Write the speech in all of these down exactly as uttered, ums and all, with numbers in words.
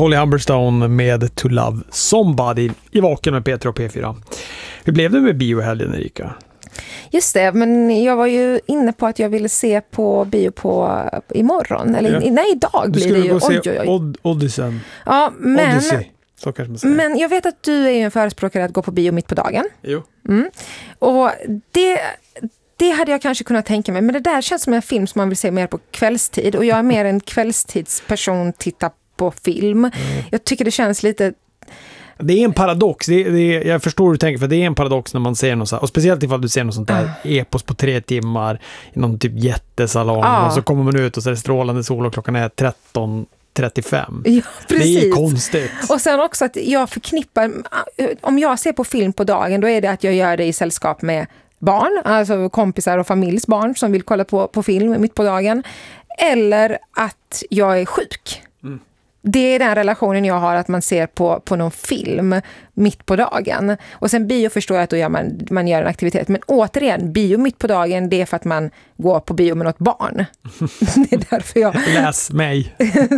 Holly Humberstone med To Love Somebody i Vaken med Petra och P fyra. Hur blev det med biohelgen, Erika? Just det, men jag var ju inne på att jag ville se på bio på imorgon. Eller ja. nej, idag blir det ju. Du skulle gå oj, oj, oj. se Od- Odyssey. Ja, men, Odyssey. Så kanske man säger. Men jag vet att du är ju en förespråkare att gå på bio mitt på dagen. Jo. Mm. Och det... Det hade jag kanske kunnat tänka mig. Men det där känns som en film som man vill se mer på kvällstid. Och jag är mer en kvällstidsperson, titta på film. Mm. Jag tycker det känns lite... Det är en paradox. Det är, det är, jag förstår hur du tänker, för det är en paradox när man ser något så här. Och speciellt ifall du ser något sånt där uh. epos på tre timmar i någon typ jättesalong. Uh. Och så kommer man ut och så är det strålande sol och klockan är tretton trettiofem. Ja, precis. Det är konstigt. Och sen också att jag förknippar... Om jag ser på film på dagen, då är det att jag gör det i sällskap med barn, alltså kompisar och familjsbarn som vill kolla på, på film mitt på dagen. Eller att jag är sjuk. Mm. Det är den relationen jag har, att man ser på, på någon film mitt på dagen. Och sen bio förstår jag att då gör man, man gör en aktivitet. Men återigen, bio mitt på dagen, det är för att man går på bio med något barn. Det är därför jag... Läs mig.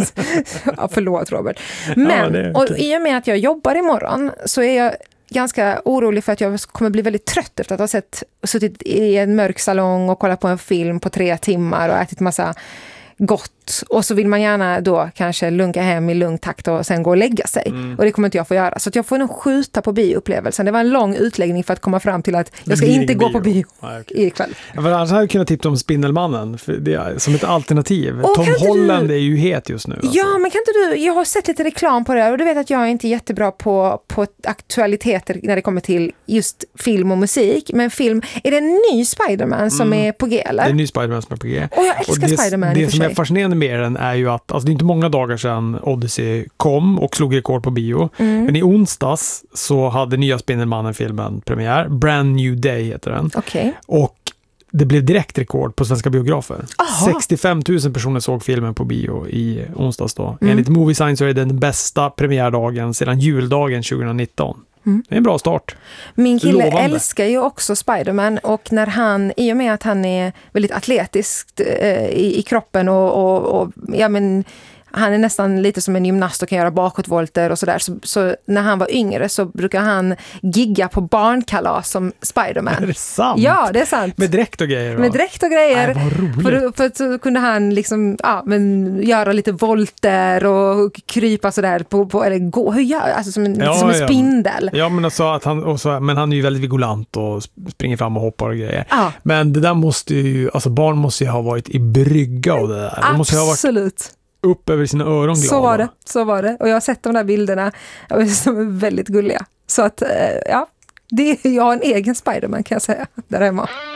Ja, förlåt Robert. Men, ja, och i och med att jag jobbar imorgon så är jag ganska orolig för att jag kommer bli väldigt trött efter att ha sett, suttit i en mörk salong och kollat på en film på tre timmar och ätit massa gott. Och så vill man gärna då kanske lunka hem i lugn takt och sen gå och lägga sig. Mm. Och det kommer inte jag få göra. Så att jag får nog skjuta på bioupplevelsen. Det var en lång utläggning för att komma fram till att jag ska inte gå bio. på bio ah, okay. ikväll. Ja, för annars hade jag kunnat tipsa om Spindelmannen för det är, som ett alternativ. Och Tom Holland du... är ju het just nu. Alltså. Ja, men kan inte du... Jag har sett lite reklam på det och du vet att jag är inte jättebra på, på aktualiteter när det kommer till just film och musik. Men film... Är det en ny Spider-Man som mm. är på G, eller? Det är en ny Spider-Man som är på G. Och jag älskar och det, Spider-Man Det som är fascinerande med den är ju att alltså det är inte många dagar sedan Odyssey kom och slog rekord på bio. Mm. Men i onsdags så hade nya Spindelmannen-filmen premiär. Brand New Day heter den. Okay. Och det blev direkt rekord på svenska biografer. Aha. sextiofem tusen personer såg filmen på bio i onsdags då. Mm. Enligt Movie Sign så är det den bästa premiärdagen sedan juldagen tjugonitton. Mm. Det är en bra start. Min kille Lovande. älskar ju också Spider-Man och när han, i och med att han är väldigt atletisk eh, i, i kroppen och, och, och ja men han är nästan lite som en gymnast och kan göra bakåtvolter och sådär. Så, så när han var yngre så brukar han gigga på barnkalas som Spider-Man. Är det sant? Ja, det är sant. Med dräkt och grejer? Va? Med dräkt och grejer. Nej, vad roligt. För, för så kunde han liksom, ja, men göra lite volter och krypa sådär på, på eller gå, hur gör, alltså som en, ja, som en ja. spindel. Ja, men alltså att han, och så, men han är ju väldigt vigilant och springer fram och hoppar och grejer. Ja. Men det där måste ju, alltså barn måste ju ha varit i brygga och det där. Absolut. De måste ju ha varit upp över sina öron glada. Så var det, så var det. Och jag har sett de där bilderna som är väldigt gulliga. Så att, ja, det, jag har en egen Spider-Man kan jag säga, där hemma.